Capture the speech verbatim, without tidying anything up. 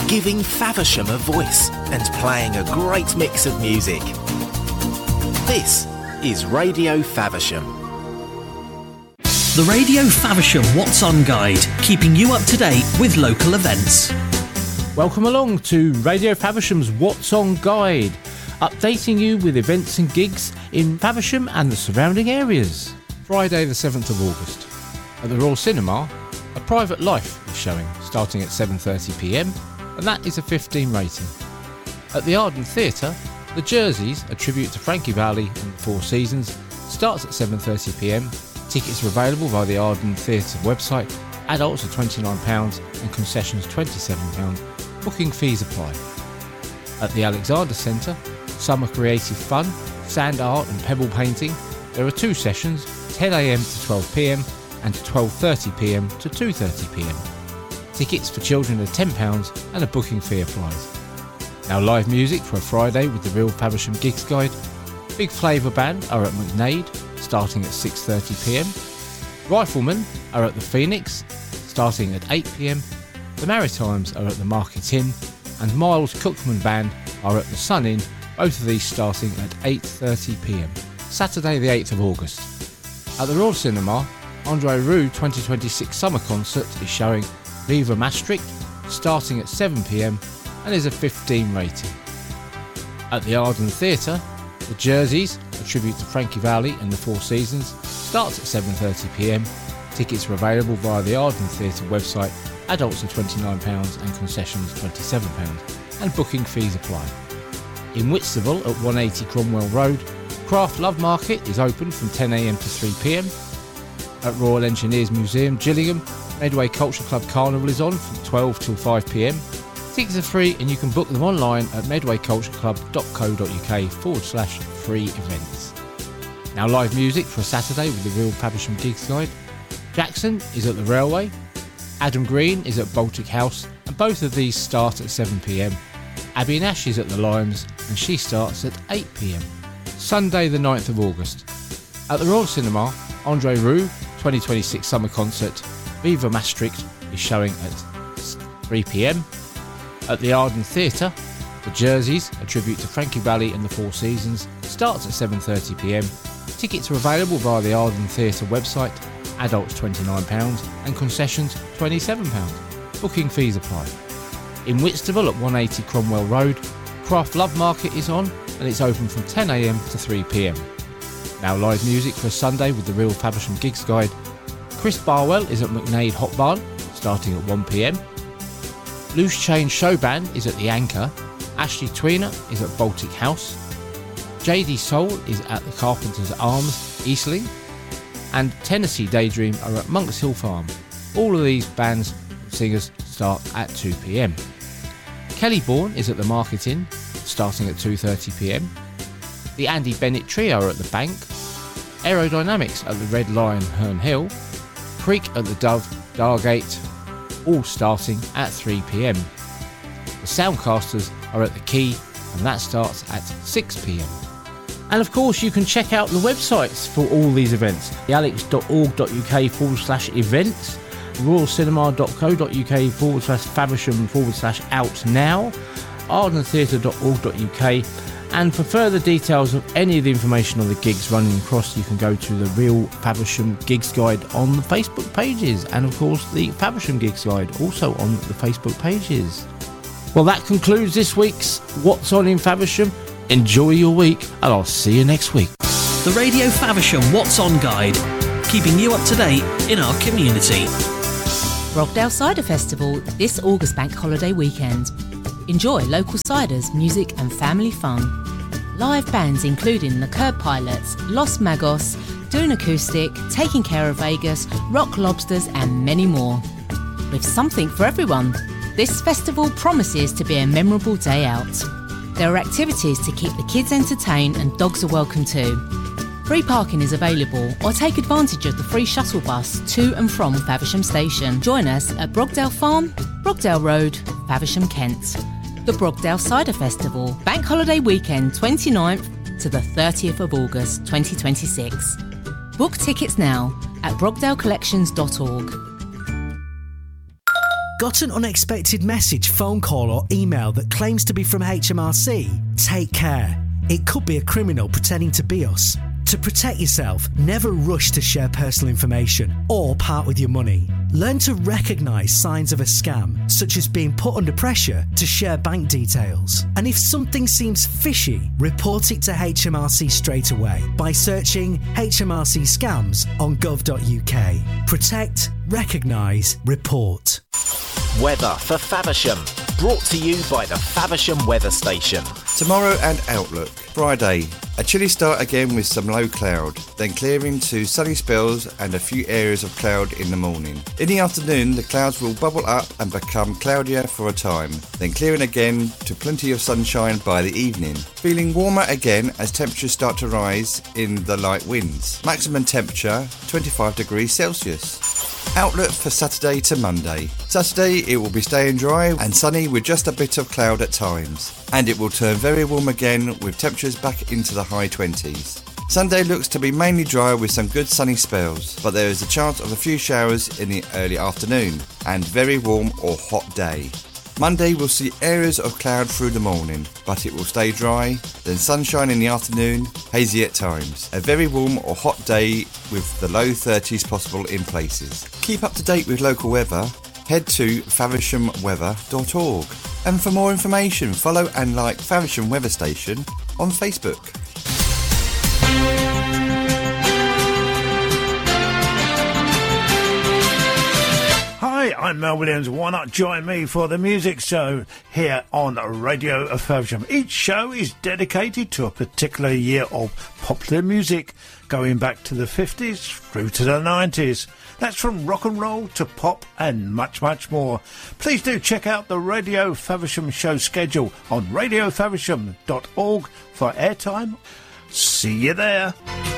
giving Faversham a voice and playing a great mix of music. This is Radio Faversham. The Radio Faversham What's On Guide, keeping you up to date with local events. Welcome along to Radio Faversham's What's On Guide, updating you with events and gigs in Faversham and the surrounding areas. Friday the seventh of August. At the Royal Cinema, A Private Life is showing, starting at seven thirty p m, and that is a fifteen rating. At the Arden Theatre, The Jerseys, a tribute to Frankie Valli and the Four Seasons, starts at seven thirty p m. Tickets are available via the Arden Theatre website. Adults are twenty-nine pounds and concessions twenty-seven pounds. Booking fees apply. At the Alexander Centre, Summer Creative Fun, Sand Art and Pebble Painting, there are two sessions, ten a m to twelve p m and twelve thirty p m to two thirty p m. Tickets for children are ten pounds and a booking fee applies. Now live music for a Friday with the Real Faversham Gigs Guide. Big Flavour Band are at McNade, starting at six thirty p m. Riflemen are at the Phoenix, starting at eight p m. The Maritimes are at the Market Inn, and Miles Cookman Band are at the Sun Inn, both of these starting at eight thirty p m. Saturday the eighth of August. At the Royal Cinema, Andre Rieu twenty twenty-six Summer Concert is showing Viva Maastricht, starting at seven p m and is a fifteen rating. At the Arden Theatre, The Jerseys, a tribute to Frankie Valli and the Four Seasons, starts at seven thirty p m. Tickets are available via the Arden Theatre website. Adults are twenty-nine pounds and concessions twenty-seven pounds, and booking fees apply. In Whitstable at one eighty Cromwell Road, Craft Love Market is open from ten a m to three p m. At Royal Engineers Museum, Gillingham, Medway Culture Club Carnival is on from twelve till five p m. Tickets are free and you can book them online at medwaycultureclub.co.uk forward slash free events. Now live music for a Saturday with the Real Faversham Gigs Guide. Jackson is at the Railway, Adam Green is at Baltic House, and both of these start at seven p m. Abby Nash is at the Limes and she starts at eight p m. Sunday the ninth of August. At the Royal Cinema, Andre Rieu twenty twenty-six Summer Concert Viva Maastricht is showing at three p m. At the Arden Theatre, The Jerseys, a tribute to Frankie Valli and the Four Seasons, starts at seven thirty p m. Tickets are available via the Arden Theatre website. Adults twenty-nine pounds and concessions twenty-seven pounds. Booking fees apply. In Whitstable at one eighty Cromwell Road, Craft Love Market is on and it's open from ten a m to three p m. Now live music for a Sunday with the Real Faversham Gigs Guide. Chris Barwell is at McNade Hot Barn, starting at one p m. Loose Change Show Band is at the Anchor. Ashley Tweener is at Baltic House. J D Soul is at the Carpenter's Arms, Eastling. And Tennessee Daydream are at Monks Hill Farm. All of these bands and singers start at two p m. Kelly Bourne is at the Market Inn, starting at two thirty p m. The Andy Bennett Trio are at the Bank. Aerodynamics at the Red Lion, Herne Hill. Creek at the Dove, Dargate, all starting at three p m. The Soundcasters are at the Quay, and that starts at six p m. And of course you can check out the websites for all these events. the alex dot org dot u k forward slash events, royalcinema.co.uk forward slash faversham forward slash out now, ardentheatre dot org dot u k, and for further details of any of the information on the gigs running across, you can go to the Real Faversham Gigs Guide on the Facebook pages, and of course the Faversham Gigs Guide also on the Facebook pages. Well, that concludes this week's What's On in Faversham. Enjoy your week, and I'll see you next week. The Radio Faversham What's On Guide, keeping you up to date in our community. Brogdale Cider Festival this August bank holiday weekend. Enjoy local ciders, music and family fun. Live bands including the Curb Pilots, Los Magos, Dune Acoustic, Taking Care of Vegas, Rock Lobsters and many more. With something for everyone, this festival promises to be a memorable day out. There are activities to keep the kids entertained and dogs are welcome too. Free parking is available, or take advantage of the free shuttle bus to and from Faversham Station. Join us at Brogdale Farm, Brogdale Road, Faversham, Kent. The Brogdale Cider Festival, bank holiday weekend twenty-ninth to the thirtieth of August twenty twenty-six. Book tickets now at brogdale collections dot org. Got an unexpected message, phone call or email that claims to be from H M R C? Take care. It could be a criminal pretending to be us. To protect yourself, never rush to share personal information or part with your money. Learn to recognise signs of a scam, such as being put under pressure to share bank details. And if something seems fishy, report it to H M R C straight away by searching H M R C scams on gov dot U K. Protect, recognise, report. Weather for Faversham. Brought to you by the Faversham Weather Station. Tomorrow and outlook. Friday, a chilly start again with some low cloud, then clearing to sunny spells and a few areas of cloud in the morning. In the afternoon, the clouds will bubble up and become cloudier for a time, then clearing again to plenty of sunshine by the evening. Feeling warmer again as temperatures start to rise in the light winds. Maximum temperature twenty-five degrees Celsius. Outlook for Saturday to Monday. Saturday it will be staying dry and sunny with just a bit of cloud at times, and it will turn very warm again with temperatures back into the high twenties. Sunday looks to be mainly dry with some good sunny spells, but there is a chance of a few showers in the early afternoon and very warm or hot day. Monday will see areas of cloud through the morning, but it will stay dry, then sunshine in the afternoon, hazy at times. A very warm or hot day with the low thirties possible in places. Keep up to date with local weather, head to faversham weather dot org. And for more information, follow and like Faversham Weather Station on Facebook. Hi, I'm Mel Williams. Why not join me for the music show here on Radio of Faversham? Each show is dedicated to a particular year of popular music, going back to the fifties through to the nineties. That's from rock and roll to pop and much, much more. Please do check out the Radio Faversham show schedule on radio faversham dot org for airtime. See you there.